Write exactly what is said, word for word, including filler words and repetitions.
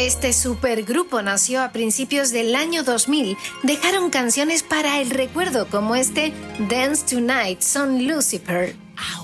Este supergrupo nació a principios del año dos mil. Dejaron canciones para el recuerdo como este Dance Tonight, son Lucifer.